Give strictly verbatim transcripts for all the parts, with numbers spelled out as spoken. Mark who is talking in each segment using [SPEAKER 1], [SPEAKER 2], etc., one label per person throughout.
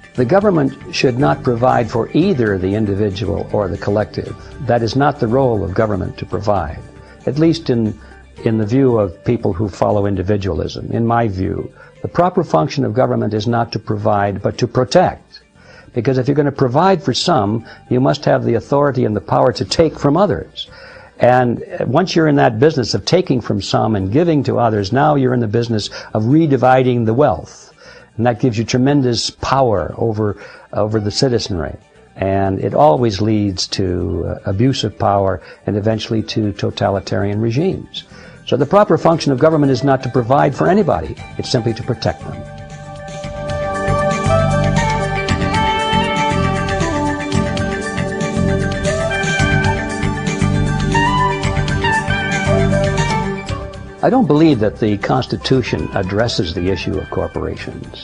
[SPEAKER 1] The government should not provide for either the individual or the collective. That is not the role of government to provide, at least in, in the view of people who follow individualism. In my view, the proper function of government is not to provide, but to protect. Because if you're going to provide for some, you must have the authority and the power to take from others. And once you're in that business of taking from some and giving to others, now you're in the business of redividing the wealth. And that gives you tremendous power over, over the citizenry. And it always leads to uh, abuse of power and eventually to totalitarian regimes. So the proper function of government is not to provide for anybody. It's simply to protect them. I don't believe that the Constitution addresses the issue of corporations.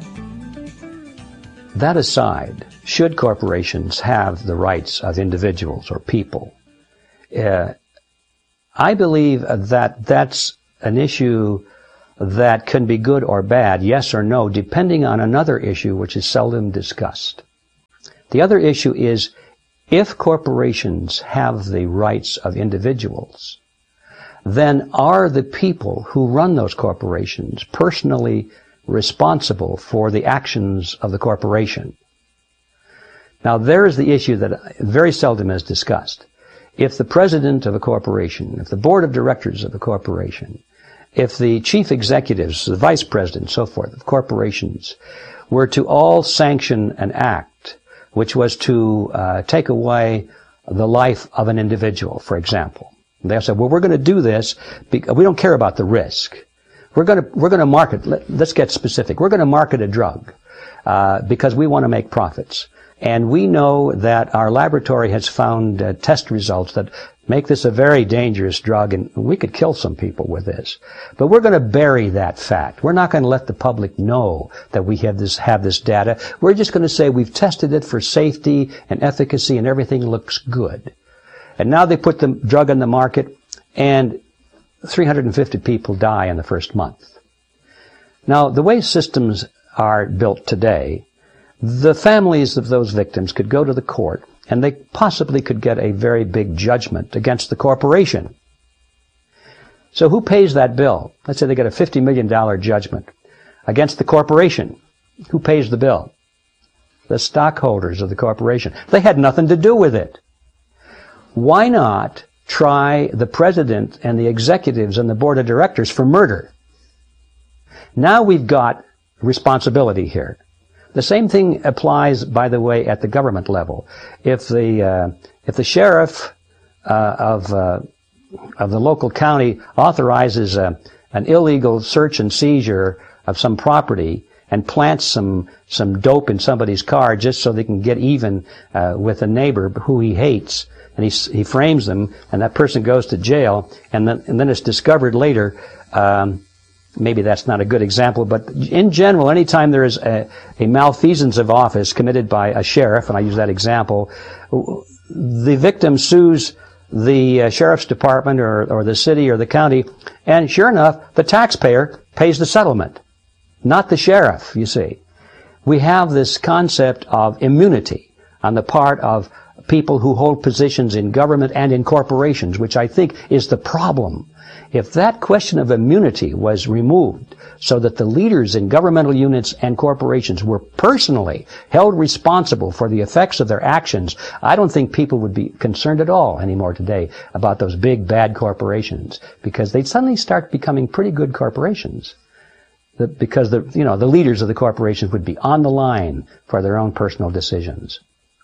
[SPEAKER 1] That aside, should corporations have the rights of individuals or people? Uh, I believe that that's an issue that can be good or bad, yes or no, depending on another issue which is seldom discussed. The other issue is, if corporations have the rights of individuals, then are the people who run those corporations personally responsible for the actions of the corporation? Now, there is the issue that very seldom is discussed. If the president of a corporation, if the board of directors of a corporation, if the chief executives, the vice president, so forth, of corporations, were to all sanction an act which was to uh, take away the life of an individual, for example, they said, well, we're going to do this because we don't care about the risk. We're going to, we're going to market, let, let's get specific. We're going to market a drug uh, because we want to make profits. And we know that our laboratory has found uh, test results that make this a very dangerous drug, and we could kill some people with this. But we're going to bury that fact. We're not going to let the public know that we have this, have this data. We're just going to say we've tested it for safety and efficacy and everything looks good. And now they put the drug on the market, and three hundred fifty people die in the first month. Now, the way systems are built today, the families of those victims could go to the court, and they possibly could get a very big judgment against the corporation. So who pays that bill? Let's say they get a fifty million dollar judgment against the corporation. Who pays the bill? The stockholders of the corporation. They had nothing to do with it. Why not try the president and the executives and the board of directors for murder? Now we've got responsibility here. The same thing applies, by the way, at the government level. If the uh, if the sheriff uh, of uh, of the local county authorizes a, an illegal search and seizure of some property and plants some some dope in somebody's car just so they can get even uh, with a neighbor who he hates, and he, he frames them, and that person goes to jail, and then, and then it's discovered later, um, maybe that's not a good example, but in general, anytime there is a, a malfeasance of office committed by a sheriff, and I use that example, the victim sues the uh, sheriff's department or, or the city or the county, and sure enough, the taxpayer pays the settlement, not the sheriff, you see. We have this concept of immunity on the part of people who hold positions in government and in corporations, which I think is the problem. If that question of immunity was removed so that the leaders in governmental units and corporations were personally held responsible for the effects of their actions, I don't think people would be concerned at all anymore today about those big bad corporations, because they'd suddenly start becoming pretty good corporations. The, because the, you know, the leaders of the corporations would be on the line for their own personal decisions.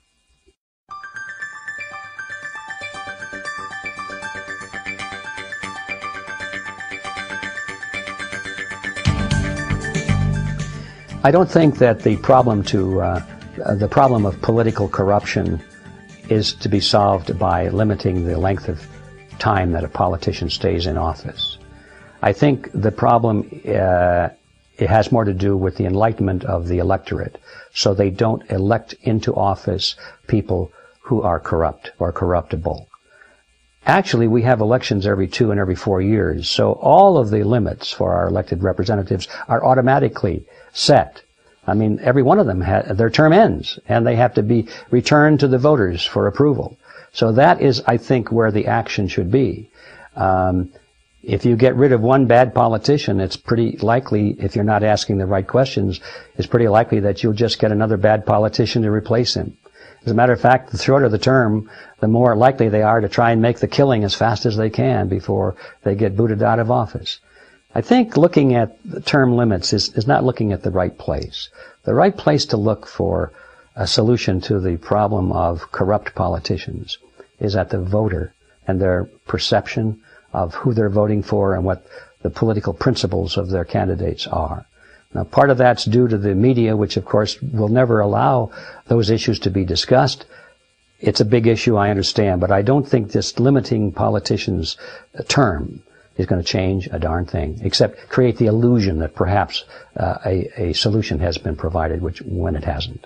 [SPEAKER 1] I don't think that the problem to uh, uh, the problem of political corruption is to be solved by limiting the length of time that a politician stays in office. I think the problem uh, it has more to do with the enlightenment of the electorate, so they don't elect into office people who are corrupt or corruptible. Actually, we have elections every two and every four years, so all of the limits for our elected representatives are automatically set. I mean, every one of them, ha their term ends, and they have to be returned to the voters for approval. So that is, I think, where the action should be. Um, if you get rid of one bad politician, it's pretty likely, if you're not asking the right questions, it's pretty likely that you'll just get another bad politician to replace him. As a matter of fact, the shorter the term, the more likely they are to try and make the killing as fast as they can before they get booted out of office. I think looking at the term limits is, is not looking at the right place. The right place to look for a solution to the problem of corrupt politicians is at the voter and their perception of who they're voting for and what the political principles of their candidates are. Now, part of that's due to the media, which of course will never allow those issues to be discussed. It's a big issue, I understand, but I don't think this limiting politicians' term is going to change a darn thing, except create the illusion that perhaps uh, a, a solution has been provided, which when it hasn't.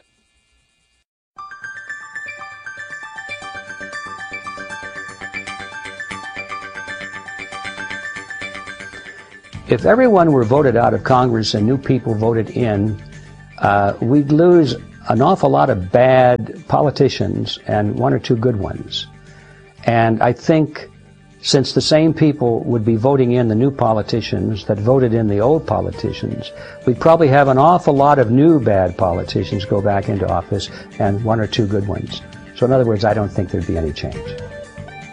[SPEAKER 1] If everyone were voted out of Congress and new people voted in, uh, we'd lose an awful lot of bad politicians and one or two good ones. And I think since the same people would be voting in the new politicians that voted in the old politicians, we'd probably have an awful lot of new bad politicians go back into office and one or two good ones. So in other words, I don't think there'd be any change.